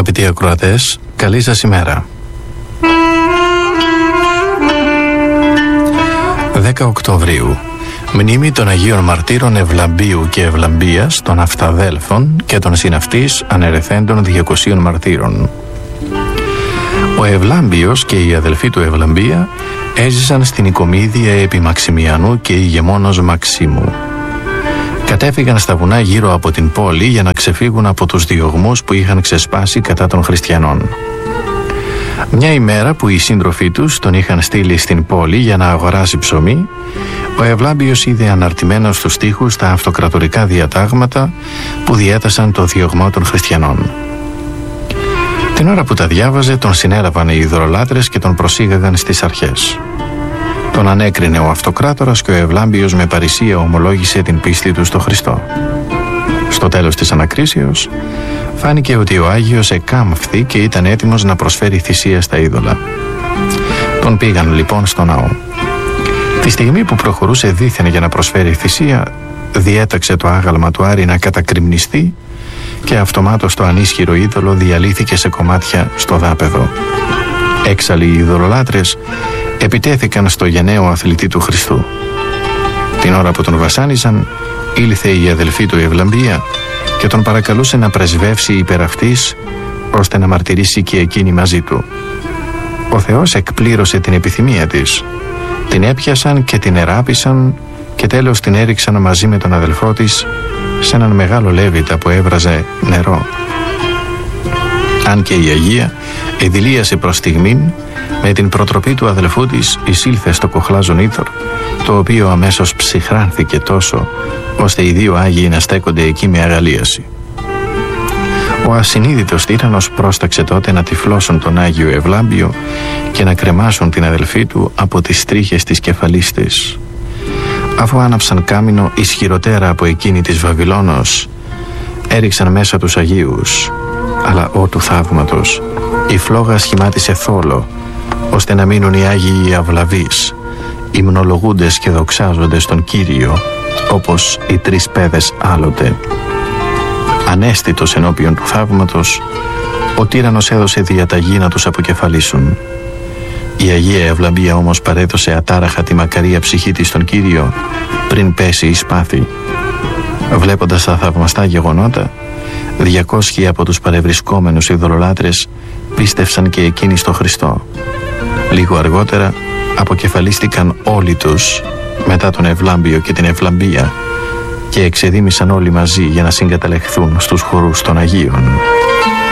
Αγαπητοί ακροατές, καλή σας ημέρα. 10 Οκτωβρίου, μνήμη των Αγίων Μαρτύρων Ευλαμπίου και Ευλαμπίας, των Αυταδέλφων και των συναυτής ανερεθέντων 200 μαρτύρων. Ο Ευλάμπιος και οι αδελφοί του Ευλαμπία έζησαν στην Οικομίδια επί Μαξιμιανού και ηγεμόνος Μαξίμου. Κατέφυγαν στα βουνά γύρω από την πόλη για να ξεφύγουν από τους διωγμούς που είχαν ξεσπάσει κατά των χριστιανών. Μια ημέρα που οι σύντροφοί τους τον είχαν στείλει στην πόλη για να αγοράσει ψωμί, ο Ευλάμπιος είδε αναρτημένος στους τοίχους τα αυτοκρατορικά διατάγματα που διέτασαν το διωγμό των χριστιανών. Την ώρα που τα διάβαζε, τον συνέλαβαν οι ειδωλολάτρες και τον προσήγαγαν στις αρχές. Τον ανέκρινε ο αυτοκράτορας και ο Ευλάμπιος με παρησία ομολόγησε την πίστη του στο Χριστό. Στο τέλος της ανακρίσεως φάνηκε ότι ο Άγιος εκάμφθη και ήταν έτοιμος να προσφέρει θυσία στα είδωλα. Τον πήγαν λοιπόν στο ναό. Τη στιγμή που προχωρούσε δήθεν για να προσφέρει θυσία, διέταξε το άγαλμα του Άρη να κατακρημνιστεί και αυτομάτως το ανίσχυρο είδωλο διαλύθηκε σε κομμάτια στο δάπεδο. Έξαλλοι οι ειδωλολάτρες επιτέθηκαν στο γενναίο αθλητή του Χριστού. Την ώρα που τον βασάνιζαν, ήλθε η αδελφή του Ευλαμπία και τον παρακαλούσε να πρεσβεύσει υπέρ αυτής, ώστε να μαρτυρήσει και εκείνη μαζί του. Ο Θεός εκπλήρωσε την επιθυμία της. Την έπιασαν και την εράπησαν και τέλος την έριξαν μαζί με τον αδελφό της σε έναν μεγάλο λέβητα που έβραζε νερό. Αν και η Αγία εδηλίασε προς στιγμήν, με την προτροπή του αδελφού της εισήλθε στο κοχλάζον ήθωρ, το οποίο αμέσως ψυχράνθηκε τόσο, ώστε οι δύο Άγιοι να στέκονται εκεί με αγαλίαση. Ο ασυνείδητος τύραννος πρόσταξε τότε να τυφλώσουν τον Άγιο Ευλάμπιο και να κρεμάσουν την αδελφή του από τις τρίχες της κεφαλής της. Αφού άναψαν κάμινο ισχυροτέρα από εκείνη της Βαβυλώνος, έριξαν μέσα τους Αγίους, αλλά ό του θαύματος η φλόγα σχημάτισε θόλο, ώστε να μείνουν οι Άγιοι αυλαβείς, υμνολογούντες και δοξάζοντες τον Κύριο, όπως οι τρεις παιδες άλλοτε. Ανέστητος ενώπιον του θαύματος, ο τύραννος έδωσε διαταγή να τους αποκεφαλίσουν. Η Αγία Ευλαμπία όμως παρέδωσε ατάραχα τη μακαρία ψυχή της στον Κύριο πριν πέσει η σπάθη. Βλέποντας τα θαυμαστά γεγονότα, 200 από τους παρευρισκόμενους ειδωλολάτρες πίστευσαν και εκείνοι στο Χριστό. Λίγο αργότερα αποκεφαλίστηκαν όλοι τους μετά τον Ευλάμπιο και την Ευλαμπία και εξεδίμησαν όλοι μαζί για να συγκαταλεχθούν στους χορούς των Αγίων.